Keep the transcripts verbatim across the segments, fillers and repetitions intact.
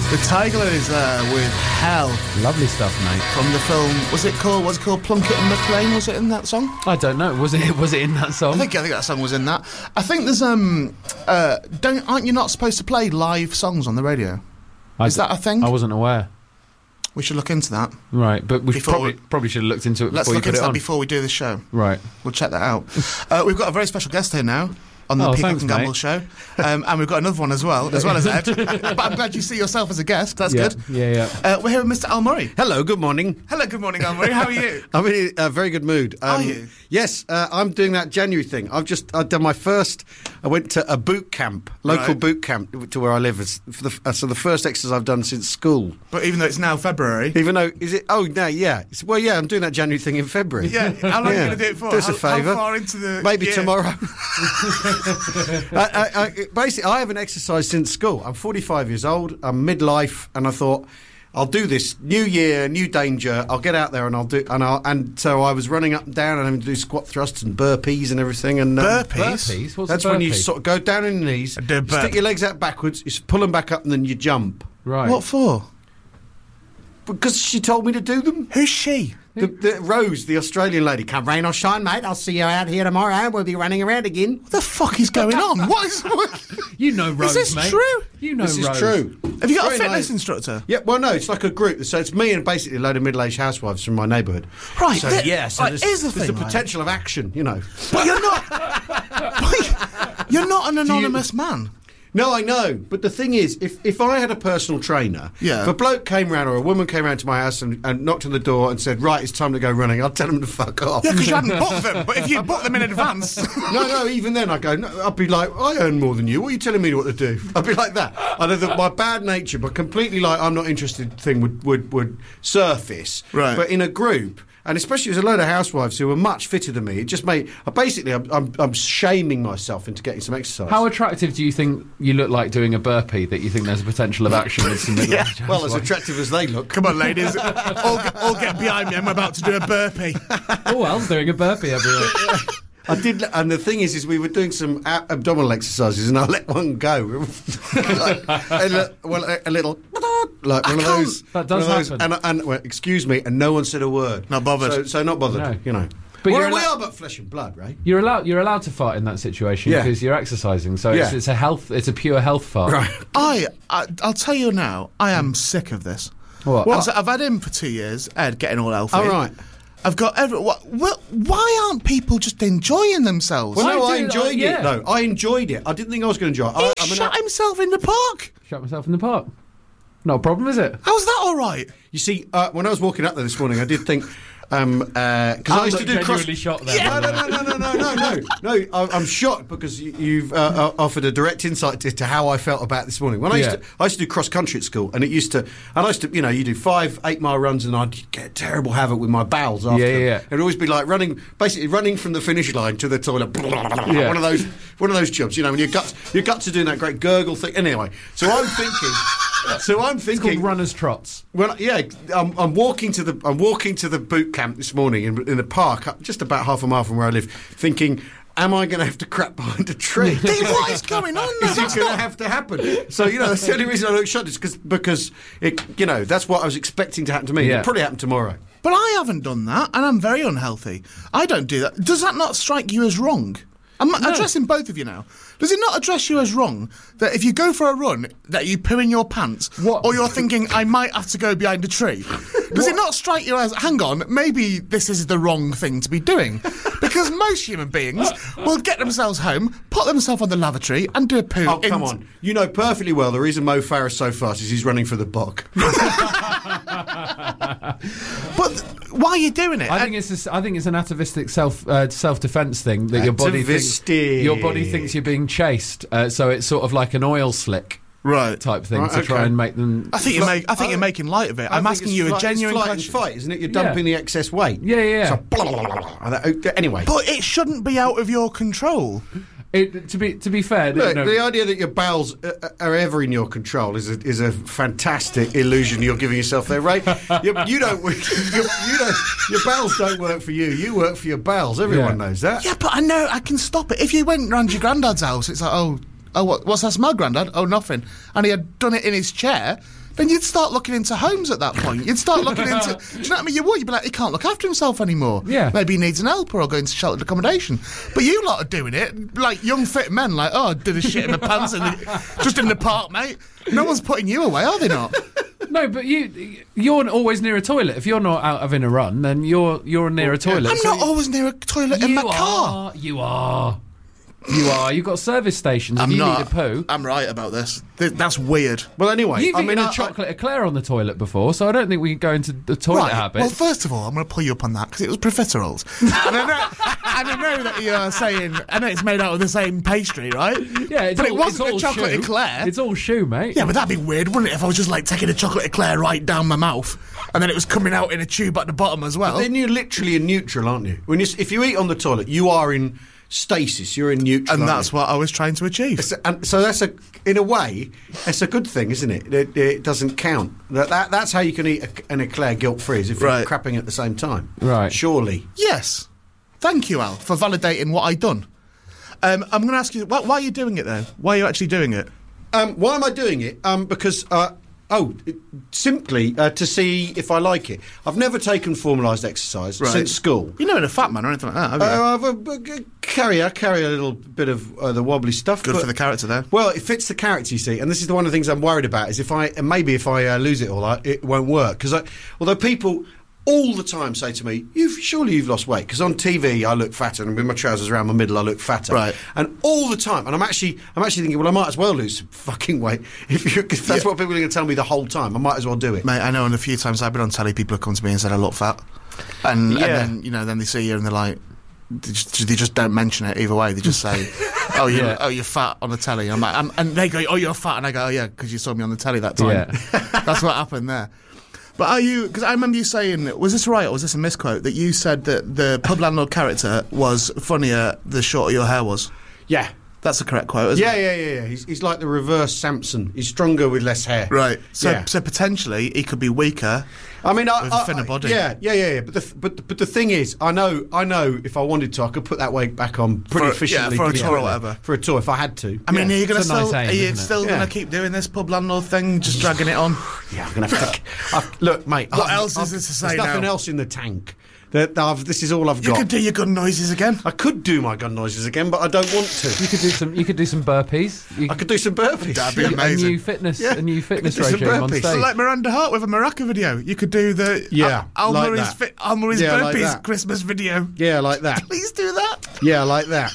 The Tiger Lilies there with Hell. Lovely stuff, mate. From the film, was it called, was it called Plunkett and McLean? Was it in that song? I don't know. Was it Was it in that song? I think I think that song was in that. I think there's, um, uh, don't, aren't you not supposed to play live songs on the radio? I Is that a thing? I wasn't aware. We should look into that. Right, but we Before probably, we- probably should have looked into it Let's before you look put into it that on. before we do the show. Right. We'll check that out. uh, we've got a very special guest here now on the Oh, Peacock thanks, and Gamble mate. show. Um, and we've got another one as well, as well as Ed. But I'm glad you see yourself as a guest. That's yeah, good. Yeah, yeah. Uh, we're here with Mister Al Murray. Hello, good morning. Hello, good morning, Al Murray. How are you? I'm in a very good mood. Are you? Yes, uh, I'm doing that January thing. I've just I've done my first. I went to a boot camp, local Right. boot camp to where I live. It's for the, uh, so the first exercise I've done since school. But even though it's now February. Even though is it? Oh no, yeah. It's, well, yeah. I'm doing that January thing in February. Yeah, how long are you going to do it for? Do us how, a favour. How far into the Maybe year? tomorrow. I, I, I, basically, I haven't exercised since school. I'm forty-five years old. I'm midlife, and I thought I'll do this. New year, new danger. I'll get out there and I'll do. And I'll, and so I was running up and down and having to do squat thrusts and burpees and everything. And um, Burpees? Burpees? What's That's a when you burpee? sort of go down on your knees, do a burp. stick your legs out backwards, you s- pull them back up, and then you jump. Right. What for? Because she told me to do them. Who's she? The, the Rose, the Australian lady. Come rain or shine, mate. I'll see you out here tomorrow. We'll be running around again. What the fuck is going on? What is... What? You know Rose, Is this mate. true? You know This Rose. is true. Have you got a Very fitness nice. instructor? Yeah, well, no, it's like a group. So it's me and basically a load of middle-aged housewives from my neighbourhood. Right, So, th- yeah, so right, there's, here's the there's thing, the right? potential of action, you know. But you're not... Wait, you're not an anonymous man. No, I know. But the thing is, if, if I had a personal trainer, Yeah. if a bloke came round or a woman came round to my house and, and knocked on the door and said, right, it's time to go running, I'd tell them to fuck off. Yeah, because you hadn't booked them. But if you'd booked them in advance... No, no, even then I'd go, no, I'd be like, I earn more than you. What are you telling me what to do? I'd be like that. I know that my bad nature, but completely like, I'm not interested thing would, would, would surface. Right. But in a group, and especially as a load of housewives who were much fitter than me, it just made, I basically, I'm, I'm, I'm shaming myself into getting some exercise. How attractive do you think you look like doing a burpee that you think there's a potential of action with some middle-aged Well, as housewives? attractive as they look. Come on, ladies. all, get, all get behind me. I'm about to do a burpee. Oh, Al's doing a burpee everywhere. I did, and the thing is, is we were doing some ab- abdominal exercises, and I let one go, like, a, li- well, a, a little, like one of can't- those. That does one of those, happen. And, and well, excuse me, and no one said a word. Not bothered. So, so not bothered. No. You know. But well, you're we allo- are but flesh and blood, right? You're allowed. You're allowed to fart in that situation Yeah. because you're exercising. So it's, Yeah. it's a health. It's a pure health fart. Right. I, I, I'll tell you now, I am sick of this. What? I've, I've had him for two years, Ed, getting all healthy. All right. I've got every... What, what, why aren't people just enjoying themselves? Well, I no, I do- enjoyed uh, yeah. it. No, I enjoyed it. I didn't think I was going to enjoy it. he I, I mean, shot I- himself in the park. Shut myself in the park. Not a problem, is it? How's that all right? You see, uh, when I was walking up there this morning, I did think. Um, uh 'cause I used to do cross. shot there. No, no, no, no, no, no, no, no, no. I- I'm shocked because you- you've uh, uh, offered a direct insight to, to how I felt about this morning. When I used Yeah. to, I used to do cross country at school, and it used to, and I used to, you know, you do five, eight mile runs, and I'd get terrible havoc with my bowels after. Yeah, yeah, yeah. It'd always be like running, basically running from the finish line to the toilet. Yeah. One of those, one of those jobs, you know, when your guts, your guts are doing that great gurgle thing. Anyway, so I'm thinking, so I'm It's thinking, called runner's trots. well, yeah, I'm, I'm walking to the I'm walking to the boot camp this morning in, in the park, up just about half a mile from where I live, thinking, am I going to have to crap behind a tree? Dave, what is going on there? Is it That's going to not... have to happen? So, you know, that's the only reason I look shocked is cause, because, it, you know, that's what I was expecting to happen to me. Yeah. It'll probably happen tomorrow. But I haven't done that, and I'm very unhealthy. I don't do that. Does that not strike you as wrong? I'm addressing both of you now. Does it not address you as wrong that if you go for a run, that you poo in your pants, What? or you're thinking, I might have to go behind a tree? Does it not strike you as, hang on, maybe this is the wrong thing to be doing? Because most human beings will get themselves home, put themselves on the lavatory, and do a poo. Oh, come in- on. You know perfectly well the reason Mo Farah's so fast is he's running for the buck. But why are you doing it? I think it's. A, I think it's an atavistic self uh, self defense thing that your body thinks Atavistic. your body thinks you're being chased. Uh, so it's sort of like an oil slick right. type thing Right, to try okay. and make them. I think you're, make, I think I- you're making light of it. I I'm think asking it's you a flight- genuine it's flight question. and fight, isn't it? You're dumping the excess weight. Yeah, yeah, yeah. So, blah, blah, blah, blah, blah. Anyway. But it shouldn't be out of your control. It, to be to be fair, Look, you know, the idea that your bowels uh, are ever in your control is a, is a fantastic illusion you're giving yourself there, Ray. you, you don't, you, you don't, your bowels don't work for you. You work for your bowels. Everyone Yeah. knows that. Yeah, but I know I can stop it. If you went round your granddad's house, it's like, oh, oh, what, what's that smell, Grandad? Oh, nothing. And he had done it in his chair, then you'd start looking into homes at that point. You'd start looking into... Do you know what I mean? You would. You'd be like, he can't look after himself anymore. Yeah. Maybe he needs an helper or going to sheltered accommodation. But you lot are doing it, like young fit men, like, oh, I did a shit in my pants in the, just in the park, mate. No one's putting you away, are they not? No, but you, you're always near a toilet. If you're not out having a run, then you're you're near a toilet. I'm so not always near a toilet in you my are, car. You are. You are. You've got service stations. I'm and you not. need a poo. I'm right about this. Th- That's weird. Well, anyway, You've I eaten mean, a I- chocolate eclair on the toilet before, so I don't think we can go into the toilet Right. habit. Well, first of all, I'm going to pull you up on that because it was profiteroles. and, I know, and I know that you're saying, I know it's made out of the same pastry, right? yeah, it's but all, it wasn't it's all a chocolate shoe. eclair. It's all shoe, mate. Yeah, but that'd be weird, wouldn't it, if I was just like taking a chocolate eclair right down my mouth and then it was coming out in a tube at the bottom as well. Then you're literally in neutral, aren't you? When you, if you eat on the toilet, you are in stasis. You're in neutral, And aren't that's you? what I was trying to achieve. So, and so that's a, in a way, it's a good thing, isn't it? It, it doesn't count. That, that that's how you can eat a, an eclair guilt free, is if Right. you're crapping at the same time. Right. Surely. Yes. Thank you, Al, for validating what I'd done. Um, I'm going to ask you, why, why are you doing it then? Why are you actually doing it? Um, why am I doing it? Um, because. Uh, Oh, it- simply uh, to see if I like it. I've never taken formalised exercise Right. since school. You're not a fat man or anything like that, have you? Uh, I've a, a, carry, I carry a little bit of uh, the wobbly stuff. Good but- for the character there. Well, it fits the character, you see, and this is the one of the things I'm worried about. Is if I and maybe if I uh, lose it all, I, it won't work. Because although people all the time say to me, "You've surely you've lost weight," because on T V I look fatter, and with my trousers around my middle, I look fatter. Right. And all the time, and I'm actually I'm actually thinking, well, I might as well lose some fucking weight if, you, if that's Yeah. what people are going to tell me the whole time. I might as well do it. Mate, I know, and a few times I've been on telly, people have come to me and said I look fat, and, Yeah. and then you know, then they see you and they're like, they just, they just don't mention it either way. They just say, "Oh, you, Yeah. oh, you're fat on the telly." I'm like, I'm, and they go, "Oh, you're fat," and I go, "Oh, yeah, because you saw me on the telly that time." Yeah. That's what happened there. But are you? Because I remember you saying, was this right or was this a misquote? That you said that the pub landlord character was funnier the shorter your hair was. Yeah. That's the correct quote, isn't Yeah, it? yeah, yeah, yeah. He's, he's like the reverse Samson. He's stronger with less hair. Right. So, Yeah. so potentially he could be weaker. I mean, I, With a I, thinner I- body. Yeah, yeah, yeah, yeah. But the but but the thing is, I know, I know. If I wanted to, I could put that weight back on pretty For- efficiently. yeah, for a pretty tour or quickly. whatever. For a tour, if I had to. I mean, yeah. are you going to It's a nice still? aim, are you isn't it? still Yeah. going to keep doing this pub landlord thing? Just dragging it on? Yeah, I'm gonna have to. I've, look, mate. What I've- else is I've- there to say There's nothing now? else in the tank. That I've, this is all I've You got. could do your gun noises again. I could do my gun noises again, but I don't want to. You could do some. You could do some burpees. You I could do some burpees. That'd be a amazing. new fitness. Yeah. A new fitness I could do some regime on burpees. stage. So like Miranda Hart with a Maraca video. You could do the Yeah, Al, Al like Murray's, that. fi- Al Murray's Yeah, like burpees that. Christmas video. Yeah, like that. Please do that. Yeah, like that.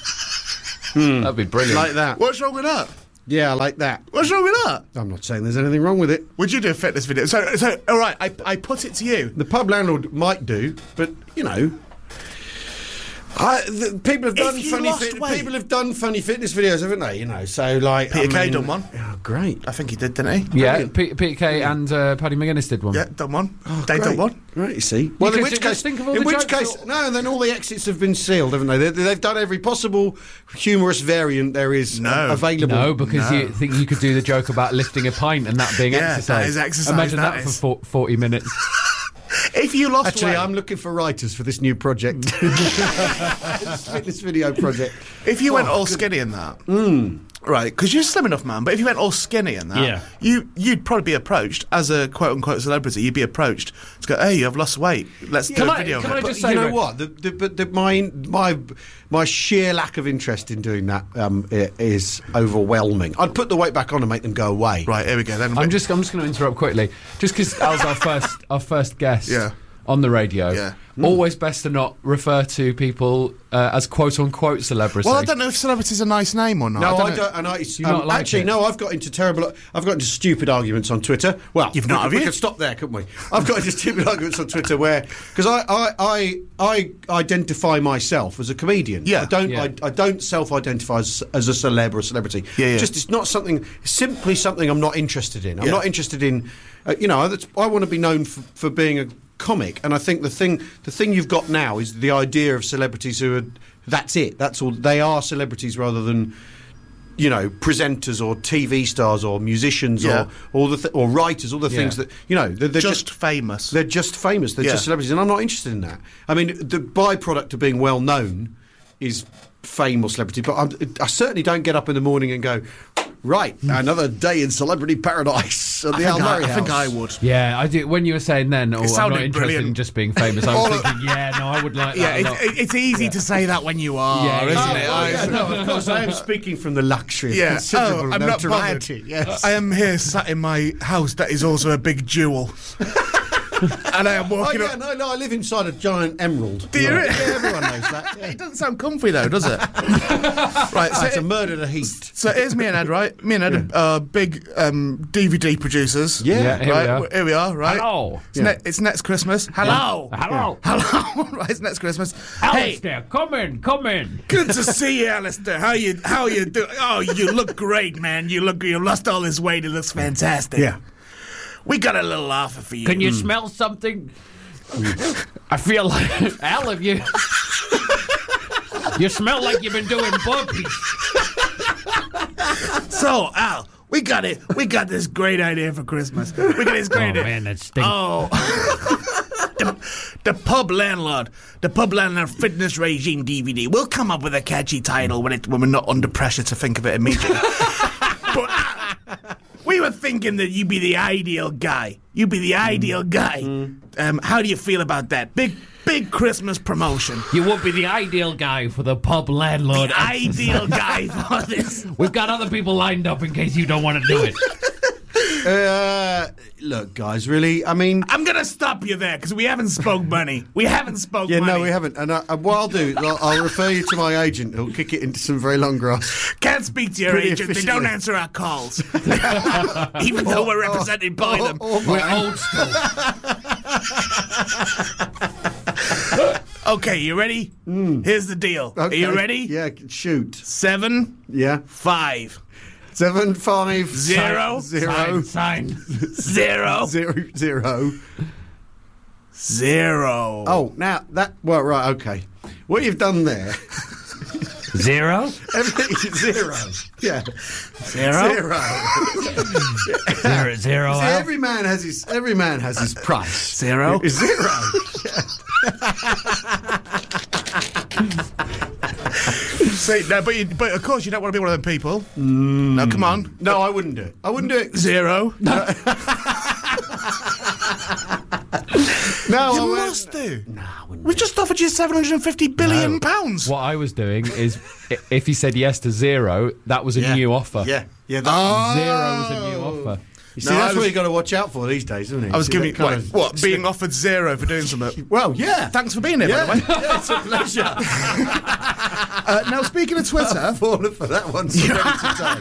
That'd be brilliant. Like that. What's wrong with that? Yeah, like that. What's wrong with that? I'm not saying there's anything wrong with it. Would you do a fitness video? So, so all right, I, I put it to you. The pub landlord might do, but you know, I, the, people have If done you funny. lost Fit, weight- people have done funny fitness videos, haven't they? You know, so like Peter I Kay mean- done one. Oh, great. I think he did, didn't he? yeah, brilliant. P- Peter Kay and uh, Paddy McGuinness did one. Yeah, done one. Oh, they great. done one. Right, you see. Well, in could which ju- case, just think of all in the which jokes case, that- no, then all the exits have been sealed, haven't they? they? They've done every possible humorous variant there is No. uh, available. No, because No. you think you could do the joke about lifting a pint and that being Yeah, exercise. that is exercise, Imagine that that, is. for for forty minutes. If you lost Actually, weight, I'm looking for writers for this new project. This fitness video project. if you went Oh, all good. skinny in that, mm. right? Because you're a slim enough, man. But if you went all skinny in that, Yeah. you you'd probably be approached as a quote unquote celebrity. You'd be approached to go, "Hey, you've lost weight. Let's do Can a I- video can of I it." But just you say, know Rick- what? The, the, but the, my my my sheer lack of interest in doing that um, i- is overwhelming. I'd put the weight back on and make them go away. Right, here we go. Then I'm just I'm just going to interrupt quickly, just because Al's our first our first guest Yeah. on the radio. Yeah. Always best to not refer to people uh, as quote unquote celebrity. Well, I don't know if celebrity's a nice name or not. No, I don't I know. don't. And I, you um, not like actually, it? no. I've got into terrible. I've got into stupid arguments on Twitter. Well, You've we not, could- have we you? could stop there, couldn't we? I've got into stupid arguments on Twitter where because I, I, I, I identify myself as a comedian. Yeah. I don't. Yeah. I, I don't self-identify as, as a celeb or a celebrity. Yeah, yeah. Just it's not something. Simply something I'm not interested in. I'm Yeah. not interested in. Uh, you know, that's, I want to be known for, for being a comic, and I think the thing the thing you've got now is the idea of celebrities who are that's it that's all they are celebrities rather than you know presenters or T V stars or musicians Yeah. or or the th- or writers all the Yeah. things that you know they're, they're just, just, famous. they're just famous they're Yeah. just celebrities and I'm not interested in that. I mean the byproduct of being well known is fame or celebrity, but I'm, I certainly don't get up in the morning and go, right, another day in celebrity paradise at the I Al think I, Murray I house. think I would. Yeah, I do. When you were saying then, oh, I'm not sounded interested brilliant. in just being famous, I was All of- thinking, yeah, no, I would like Yeah, that a it, lot. it, it's easy to say that when you are, Yeah, isn't yeah. it? Oh, I- yeah, no, of course, I am speaking from the luxury of Yeah. considerable Oh, I'm not notoriety. bothered. Yes. I am here sat in my house that is also a big jewel. And I am Oh, walking yeah, up. no, no, I live inside a giant emerald. Do you? Yeah, everyone knows that. Yeah. It doesn't sound comfy though, does it? Right, Oh, so, it's a murder to heat. so here's me and Ed, right? Me and Ed are uh, big um, D V D producers. Yeah. Yeah, here right, we are. w- here we are, right? Hello. It's, Yeah. ne- it's next Christmas. Hello. Hello. Hello. Right, it's next Christmas. Hey, Alistair, come in, come in. good to see you, Alistair. How you how you doing? Oh, you look great, man. You look you lost all this weight. It looks fantastic. Yeah. We got a little offer for you. Can you smell something? I feel like, Al, have you... You smell like you've been doing burpees. So, Al, we got it. We got this great idea for Christmas. We got this great Oh, idea. man, that stinks. Oh, the, the pub landlord, the pub landlord fitness regime D V D. We'll come up with a catchy title when it when we're not under pressure to think of it immediately. But uh, we were thinking that you'd be the ideal guy. You'd be the ideal guy. Um, how do you feel about that? Big, big Christmas promotion. You would be the ideal guy for the pub landlord. The exercise. ideal guy for this. We've got other people lined up in case you don't want to do it. Uh, look, guys, really, I mean... I'm gonna stop you there because we haven't spoke money. We haven't spoke Yeah, money. no, we haven't. And, I, and what I'll do, I'll, I'll refer you to my agent who'll kick it into some very long grass. Can't speak to your Pretty agent. They efficiently. don't answer our calls. Even though we're represented by Oh, them. oh, We're my- old school. Okay, you ready? Here's the deal. Are Okay. you ready? Yeah, shoot. Seven, Yeah. five, Seven, five, Zero. zero, Sign, sign. zero, zero, zero. zero. Oh, now that, well, right, okay. What you've done there, Zero? everything is zero. Yeah. Zero? Zero. Zero, zero. See, Al. every man has his, every man has his price. Zero? It's zero. See, no, but, you, but of course you don't want to be one of them people. No, come on. No, I wouldn't do it. I wouldn't do it. Zero. No, You I wouldn't. must do. No, I wouldn't. We just offered you seven hundred fifty billion pounds. What I was doing is, i- if he said yes to zero, that was a Yeah. new offer. Yeah, yeah. That, Oh. Zero was a new offer. you see, No, I that's was- what you got to watch out for these days, isn't it? I was See, giving that kind what, of- what being offered zero for doing something. Well, yeah. Thanks for being here, Yeah, by the way. yeah, it's a pleasure. Uh, now, speaking of Twitter, Fallen for that one so many times.